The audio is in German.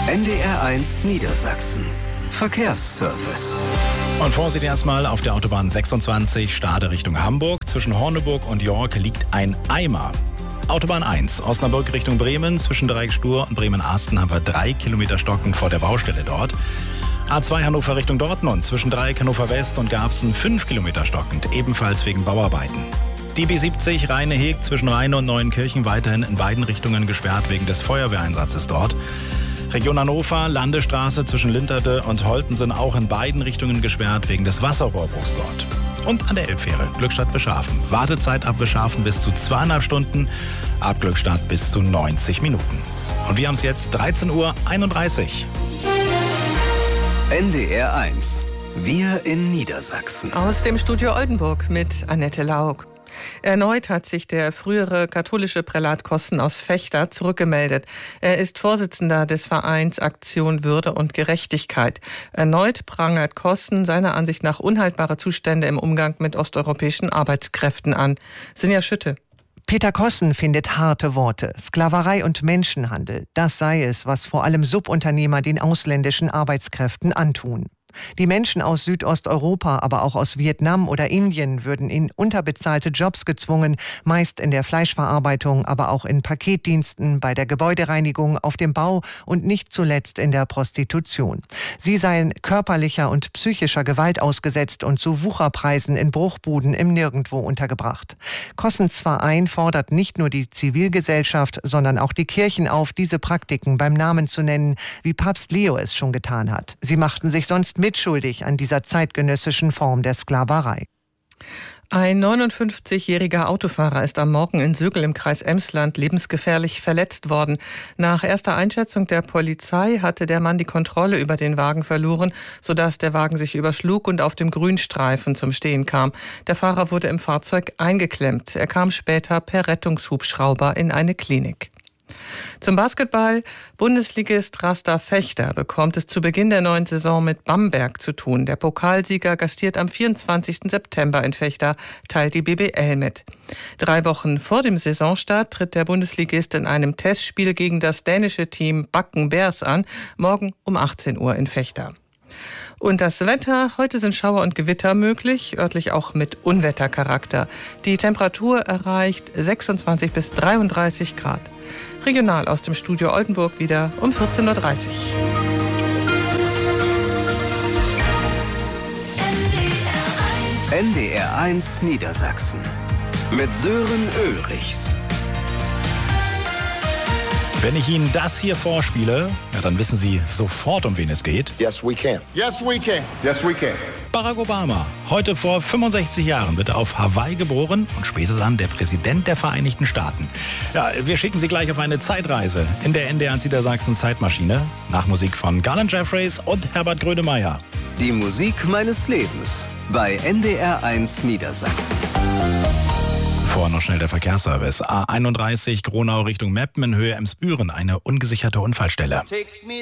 NDR1 Niedersachsen. Verkehrsservice. Und Vorsicht erstmal auf der Autobahn 26, Stade Richtung Hamburg. Zwischen Horneburg und York liegt ein Eimer. Autobahn 1, Osnabrück Richtung Bremen. Zwischen Dreiecksstur und Bremen-Asten haben wir 3 Kilometer stockend vor der Baustelle dort. A2 Hannover Richtung Dortmund. Zwischen Dreieck Hannover West und Garbsen 5 Kilometer stockend. Ebenfalls wegen Bauarbeiten. Die B70 Rheine-Heg zwischen Rheine und Neuenkirchen weiterhin in beiden Richtungen gesperrt wegen des Feuerwehreinsatzes dort. Region Hannover, Landesstraße zwischen Linterte und Holten sind auch in beiden Richtungen gesperrt wegen des Wasserrohrbruchs dort. Und an der Elbfähre, Glückstadt Bischhafen. Wartezeit ab Bischhafen bis zu 2,5 Stunden, ab Glückstadt bis zu 90 Minuten. Und wir haben es jetzt 13:31 Uhr. NDR1. Wir in Niedersachsen. Aus dem Studio Oldenburg mit Annette Laug. Erneut hat sich der frühere katholische Prälat Kossen aus Vechta zurückgemeldet. Er ist Vorsitzender des Vereins Aktion Würde und Gerechtigkeit. Erneut prangert Kossen seiner Ansicht nach unhaltbare Zustände im Umgang mit osteuropäischen Arbeitskräften an. Sinja Schütte. Peter Kossen findet harte Worte. Sklaverei und Menschenhandel, das sei es, was vor allem Subunternehmer den ausländischen Arbeitskräften antun. Die Menschen aus Südosteuropa, aber auch aus Vietnam oder Indien würden in unterbezahlte Jobs gezwungen, meist in der Fleischverarbeitung, aber auch in Paketdiensten, bei der Gebäudereinigung, auf dem Bau und nicht zuletzt in der Prostitution. Sie seien körperlicher und psychischer Gewalt ausgesetzt und zu Wucherpreisen in Bruchbuden im Nirgendwo untergebracht. Kossens Verein fordert nicht nur die Zivilgesellschaft, sondern auch die Kirchen auf, diese Praktiken beim Namen zu nennen, wie Papst Leo es schon getan hat. Sie machten sich sonst mitschuldig an dieser zeitgenössischen Form der Sklaverei. Ein 59-jähriger Autofahrer ist am Morgen in Sögel im Kreis Emsland lebensgefährlich verletzt worden. Nach erster Einschätzung der Polizei hatte der Mann die Kontrolle über den Wagen verloren, sodass der Wagen sich überschlug und auf dem Grünstreifen zum Stehen kam. Der Fahrer wurde im Fahrzeug eingeklemmt. Er kam später per Rettungshubschrauber in eine Klinik. Zum Basketball. Bundesligist Rasta Vechta bekommt es zu Beginn der neuen Saison mit Bamberg zu tun. Der Pokalsieger gastiert am 24. September in Vechta, teilt die BBL mit. 3 Wochen vor dem Saisonstart tritt der Bundesligist in einem Testspiel gegen das dänische Team Bakken Bears an, morgen um 18 Uhr in Vechta. Und das Wetter, heute sind Schauer und Gewitter möglich, örtlich auch mit Unwettercharakter. Die Temperatur erreicht 26 bis 33 Grad. Regional aus dem Studio Oldenburg wieder um 14:30 Uhr. NDR1 Niedersachsen. Mit Sören Ulrichs. Wenn ich Ihnen das hier vorspiele, ja, dann wissen Sie sofort, um wen es geht. Yes, we can. Yes, we can. Yes, we can. Barack Obama. Heute vor 65 Jahren wird er auf Hawaii geboren und später dann der Präsident der Vereinigten Staaten. Ja, wir schicken Sie gleich auf eine Zeitreise in der NDR1 Niedersachsen Zeitmaschine. Nach Musik von Garland Jeffreys und Herbert Grönemeyer. Die Musik meines Lebens bei NDR1 Niedersachsen. Vorher noch schnell der Verkehrsservice. A31 Gronau Richtung Meppen in Höhe Emsbüren. Eine ungesicherte Unfallstelle.